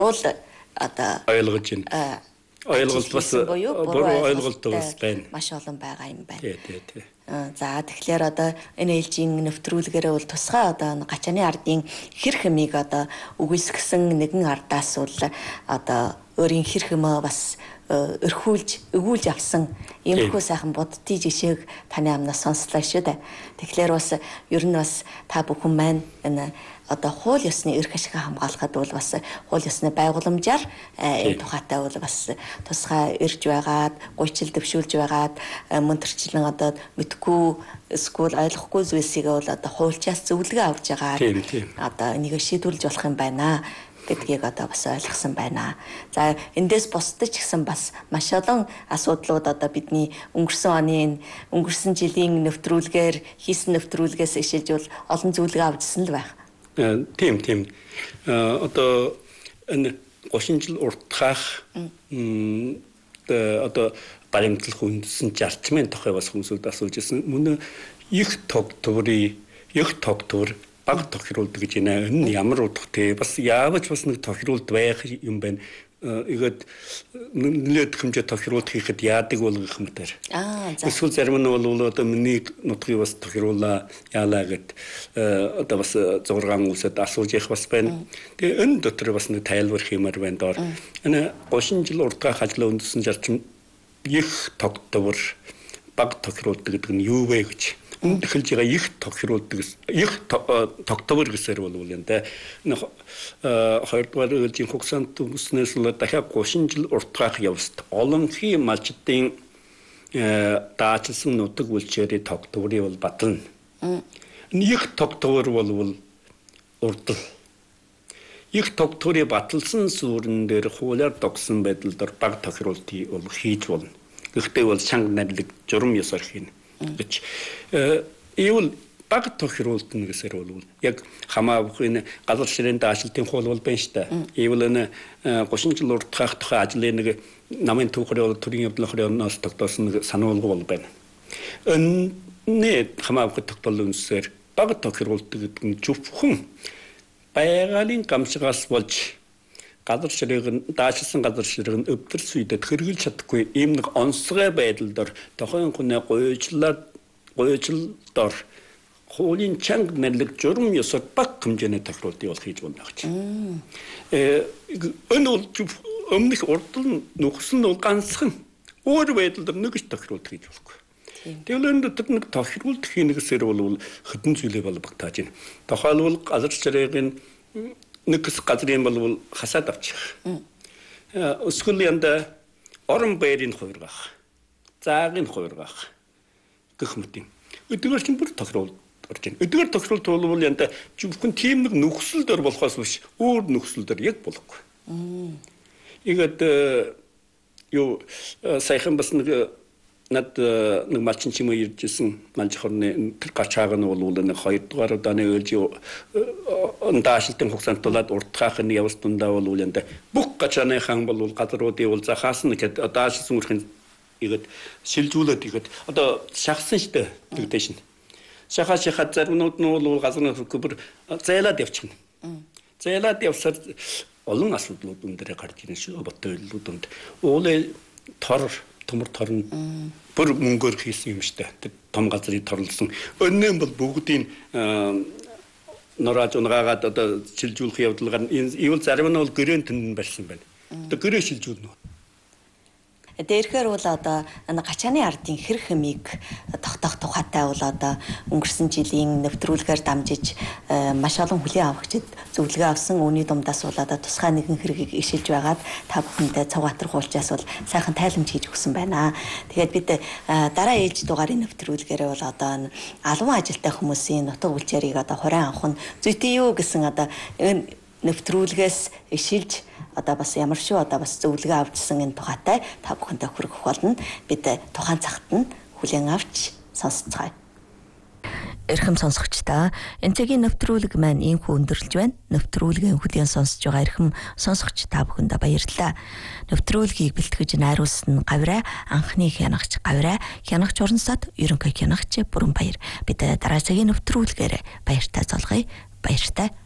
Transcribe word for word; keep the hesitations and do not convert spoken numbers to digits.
уул одоо ойлгож байна. Ойлголт бас буруу ойлголт бас байна. Маш олон байгаа юм байна. Тий, тий, тий. За тэгэхээр одоо энэ ээлжийн нэвтрүүлгээрээ бол тусгай одоо гачааны ардын хэр хэмийг одоо үгүйсгсэн нэгэн ардаас бол одоо өөрийн хэр хэмээ бас өрхүүлж өгүүлж авсан иймэрхүү сайхан буддий жишээг таны амнаас сонслоо шүү дээ. Тэгэхээр бас ер нь бас та бүхэн маань энэ одоо хууль ёсны эрх ашиг хамгаалахад бол бас хууль ёсны байгууламжаар энэ тухайтай бол бас тусгай ирж байгаад гуйчил дэвшүүлж байгаад мөн төрчлэн одоо мэдгүй эсвэл ойлгохгүй зүйлсийг бол одоо хуульчаас зөвлөгөө авч байгаа. Одоо энийг шийдвэрлэж болох юм байна гэдгийг одоо бас ойлгосон байна. За эндээс бусдаж гэсэн бас маш олон асуудлууд одоо бидний өнгөрсөн оны өнгөрсөн жилийн нэвтрүүлгээр хийсэн нэвтрүүлгээс ишилж бол олон зөвлөгөө авчихсан л байна. Тийм тийм. Одоо энэ гошин жил уртхаах одоо баримтлах үндсэн зарчмын тохой бас хүмүүсд асууж ирсэн. Мөн их тогтворын их тогтвор баг тохируулдаг гэж байна. Энэ ямар утгатай бас яавч бас нэг тохируулд байх юм байна. Игээд нэлээд хэмжээ тохируулт хийхэд яадаг болгох юм дээр. Аа за. Эсвэл зарим нь бол одоо миний нутгийг бас тохируулаа яалаа гэд одоо бас зургаан үсэд асууж явах бас байна. Тэгээ энэ дотор бас нэг тайлбар хиймээр байна доор. Энэ гошин жил уртгаах ажлаа үндэссэн зарчим их тогтвор баг тохируулдаг гэдэг нь юу вэ гэж. Үнд эхэлж байгаа их тохируулдаг их тогтвор гэсээр бол юм да. Хоёрдугаар ээлжийн хугацаанд төснөөс л дахиад гошин жил уртгаах явцад олонхий малчдын даачилсан нутаг үлчээрийн тогтворыг бол батлна. Их тогтвор бол урдл. Их тогтворыг баталсан сүрэн дээр хуулиар тогсон байдлаар баг тохируултыг бол хийж болно. Гэхдээ бол чанга нарилэг журам ёсоор хийнэ гэж. Ивэл баг тохируултна гэсээр бол яг хамаагүй газар ширээний даашилтын хууль бол байна шүү дээ. Ивэл энэ гошин жил уртгаах тухай ажлын нэг намын түүхрийн төрийн явдлын орноос тогтоосон нэг сануулга бол байна. Энэ хамаагүй тогтоол үнсээр баг тохируултдаг гэдэг нь зөвхөн байгалийн гамшигаас болж газар ширээг даашилсан газар ширээг нь өвдөр сүйдэд хэрэгжилж чадахгүй ийм нэг онцгой байдлаар тохион хүнээ гуйжлаар гуйжлдор хуулийн чанга нэрлэг журам ёсоор баг хэмжээний тохируултыг бол хийж болно гэж. Э энэ бол өмнөх урдл нөхсөн нь ганцхан өөр байдлаар нэгж тохируулт хийж болохгүй. Тэгвэл энэ дотор нэг тохируулт хийнэсээр бол хэдэн зүйлээ бол багтааж байна. Тухайлбал газар ширээгийн нэгс газрын бол хасаад авчих. Өсгөл янда орон байрын хувиргах. Заагийн хувиргах гэх мэт юм. Эдгээр чинь бүр тохируулт орж байна. Эдгээр тохируулт бол янда зөвхөн тийм нэг нөхцөл дөр болохоос биш өөр нөхцөл дөр яг болохгүй. Игээд юу сайхан бас нэг над нэг малчин чимээ иржсэн малж хорны тэр гачааг нь бол нэг хоёрдугаар удааны ээлж даашилтын хугацаанд тулаад уртгаах нь явц дундаа бол янда бүх гачааны хаан бол газруудын бол захаас нь гэд даашилсан үрхэн игээд шилжүүлээд игээд одоо шахсан штэ тэгдэж шин. Шахаа шахаад зармнууд нь бол газрын хөбөр зайлаад явчихна. Зайлаад явсаар олон асуудлууд өндөрөө гарч ирнэ шүү бодойлууд өнд. Уулын тор төмөр торн бүр мөнгөөр хийсэн юм штэ. Том газрыг торлсон. Өнөө бол бүгдийн норааж унгаагаад одоо шилжүүлэх явдалгаар ивэл зарим нь бол гэрээнд тэнд барьсан байна. Одоо гэрээ шилжүүлнэ. Дээрхээр бол одоо гачааны ардын хэр хэмийг тогтоох тухайтай бол одоо өнгөрсөн жилийн нэвтрүүлгээр дамжиж маш олон хүлээн авагчид зөвлөгөө авсан. Үүний дундаас бол одоо тусгай нэгэн хэргийг ишилж байгаад та бүхэндээ Цавгаатар хуулчаас бол сайхан тайламж хийж өгсөн байна. Тэгээд бид дараа ээлж дугаарын нэвтрүүлгээрээ бол одоо албан ажилтай хүмүүсийн нутаг үлчээрийг одоо хураан авах нь зүйтэй юу гэсэн одоо энэ нэвтрүүлгээс ишилж одоо бас ямар шүү одоо бас зөвлөгөө авчсан энэ тухайтай та бүхэндээ хүргэх болно. Бид тухайн цагт нь хүлээн авч сонсцгаая. Эрхэм сонсогчдаа энэ цагийн нэвтрүүлэг маань ийхүү өндөрлж байна. Нэвтрүүлгийн хүлээн сонсож байгаа эрхэм сонсогч та бүхэндээ баярлалаа. Нэвтрүүлгийг бэлтгэж найруулсан нь Гавраа, анхны хянагч Гавраа, хянагч Орнсод, ерөнхий хянагч Бүрэн Баяр. Бид дараа цагийн нэвтрүүлгээр баяртай золгоё. Баяртай